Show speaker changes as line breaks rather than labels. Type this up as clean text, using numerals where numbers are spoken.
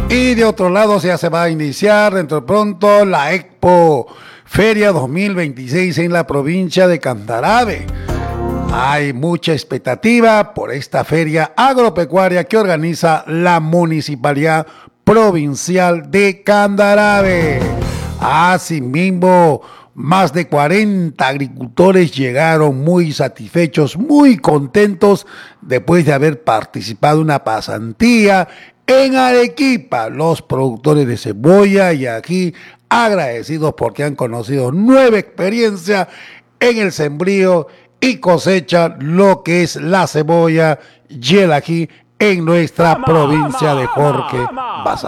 Y de otro lado ya se va a iniciar dentro de pronto la Expo Feria 2026 en la provincia de Candarave. Hay mucha expectativa por esta feria agropecuaria que organiza la Municipalidad Provincial de Candarave. Asimismo, más de 40 agricultores llegaron muy satisfechos, muy contentos después de haber participado en una pasantía en Arequipa. Los productores de cebolla y aquí agradecidos porque han conocido nueva experiencia en el sembrío y cosecha lo que es la cebolla y el ají en nuestra provincia de Jorge Baza.